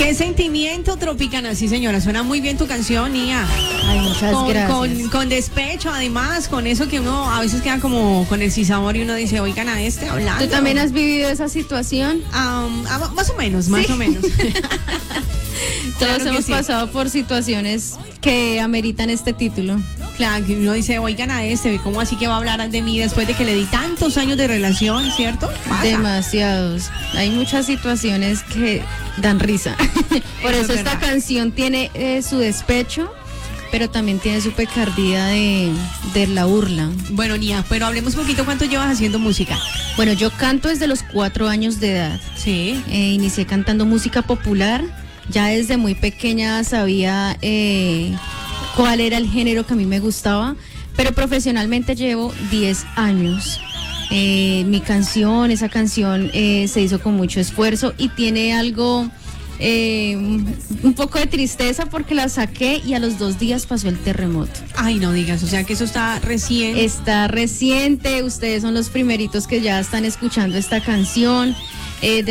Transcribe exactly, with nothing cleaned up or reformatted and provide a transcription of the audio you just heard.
Qué sentimiento, Tropicana. Sí, señora, suena muy bien tu canción, Nia. Ay, muchas con, gracias. Con, con despecho, además, con eso que uno a veces queda como con el sinsabor y uno dice, oigan a este hablando. ¿Tú también has vivido esa situación? Um, ah, más o menos, más ¿Sí? o menos. Todos Claro hemos sí. pasado por situaciones que ameritan este título. Claro, que uno dice, oigan a este, ¿cómo así que va a hablar de mí después de que le di tantos años de relación, ¿cierto? Pasa. Demasiados. Hay muchas situaciones que dan risa. Por Eso eso es esta verdad. canción tiene eh, su despecho, pero también tiene su picardía de, de la burla. Bueno, Nia, pero hablemos un poquito cuánto llevas haciendo música. Bueno, yo canto desde los cuatro años de edad. Sí. Eh, inicié cantando música popular. Ya desde muy pequeña sabía eh, cuál era el género que a mí me gustaba, pero profesionalmente llevo diez años. Eh, mi canción, esa canción eh, se hizo con mucho esfuerzo y tiene algo, eh, un poco de tristeza porque la saqué y a los dos días pasó el terremoto. Ay, no digas, o sea que eso está recién. Está reciente, ustedes son los primeritos que ya están escuchando esta canción. Eh,